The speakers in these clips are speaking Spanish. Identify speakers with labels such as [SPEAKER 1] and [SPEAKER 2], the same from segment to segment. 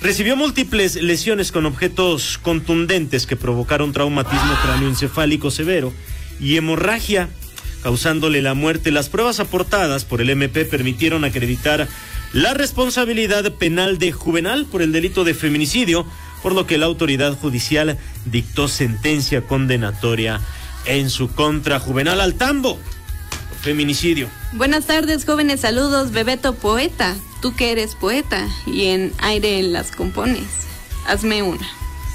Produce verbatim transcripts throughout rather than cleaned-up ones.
[SPEAKER 1] Recibió múltiples lesiones con objetos contundentes que provocaron traumatismo cráneoencefálico severo y hemorragia, causándole la muerte. Las pruebas aportadas por el M P permitieron acreditar la responsabilidad penal de Juvenal por el delito de feminicidio, por lo que la autoridad judicial dictó sentencia condenatoria en su contra. Juvenal al tambo, feminicidio.
[SPEAKER 2] Buenas tardes, jóvenes, saludos, Bebeto poeta, tú que eres poeta y en aire las compones, hazme una.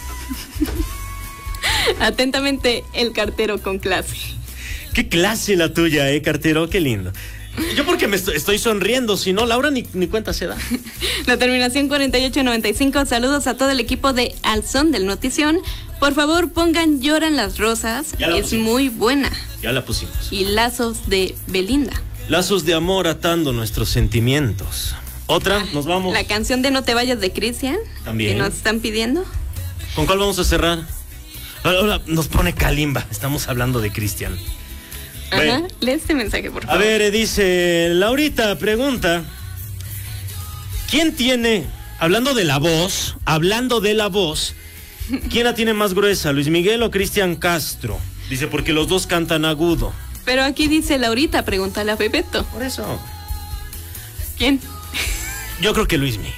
[SPEAKER 2] Atentamente, el cartero con clase.
[SPEAKER 1] Qué clase la tuya, eh, cartero, qué lindo. Yo porque me estoy, estoy sonriendo, si no, Laura ni, ni cuenta se da.
[SPEAKER 2] La terminación cuarenta y ocho noventa y cinco, saludos a todo el equipo de Al Son del Notición. Por favor, pongan Lloran las Rosas, es pusimos. Muy buena.
[SPEAKER 1] Ya la pusimos.
[SPEAKER 2] Y Lazos de Belinda.
[SPEAKER 1] Lazos de amor atando nuestros sentimientos. Otra, nos vamos.
[SPEAKER 2] La canción de No te vayas de Cristian.
[SPEAKER 1] También.
[SPEAKER 2] Que nos están pidiendo.
[SPEAKER 1] ¿Con cuál vamos a cerrar? Ahora nos pone Kalimba, estamos hablando de Cristian.
[SPEAKER 2] Ajá, bueno. Lee este mensaje, por favor.
[SPEAKER 1] A ver, dice Laurita, pregunta, ¿quién tiene, hablando de la voz, hablando de la voz, ¿quién la tiene más gruesa, Luis Miguel o Cristian Castro? Dice, porque los dos cantan agudo.
[SPEAKER 2] Pero aquí dice Laurita, pregúntale a Bebeto.
[SPEAKER 1] Por eso.
[SPEAKER 2] ¿Quién?
[SPEAKER 1] Yo creo que Luis Miguel.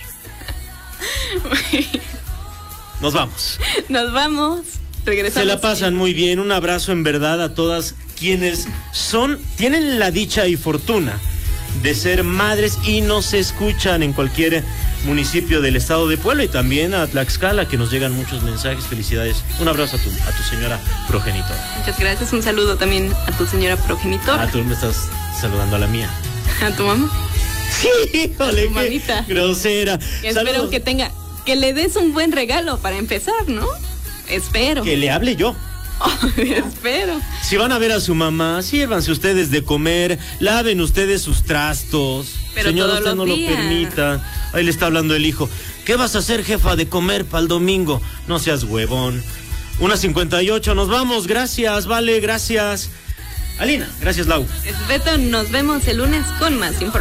[SPEAKER 1] Nos vamos.
[SPEAKER 2] Nos vamos. Regresamos.
[SPEAKER 1] Se la pasan muy bien. Un abrazo en verdad a todas quienes son, tienen la dicha y fortuna de ser madres y nos escuchan en cualquier municipio del estado de Puebla y también a Tlaxcala, que nos llegan muchos mensajes. Felicidades. Un abrazo a tu, a tu señora progenitora.
[SPEAKER 2] Muchas gracias. Un saludo también a tu señora progenitora.
[SPEAKER 1] Ah, tú me estás saludando a la mía.
[SPEAKER 2] ¿A tu mamá?
[SPEAKER 1] Sí, híjole,
[SPEAKER 2] a tu mamita.
[SPEAKER 1] Grosera.
[SPEAKER 2] Espero Saludos. que tenga, que le des un buen regalo para empezar, ¿no? Espero.
[SPEAKER 1] Que le hable yo.
[SPEAKER 2] Oh, espero.
[SPEAKER 1] Si van a ver a su mamá, sírvanse ustedes de comer, laven ustedes sus trastos.
[SPEAKER 2] Pero
[SPEAKER 1] Señora, usted no
[SPEAKER 2] días.
[SPEAKER 1] lo permita. Ahí le está hablando el hijo. ¿Qué vas a hacer, jefa, de comer para el domingo? No seas huevón. Una cincuenta y ocho, nos vamos. Gracias, vale, gracias. Alina, gracias, Lau.
[SPEAKER 2] Beto, nos vemos el lunes con más información.